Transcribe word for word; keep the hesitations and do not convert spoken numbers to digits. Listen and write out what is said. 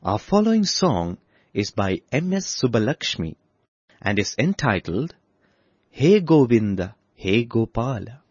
Our following song is by M S Subbalakshmi and is entitled He Govinda, He Gopala.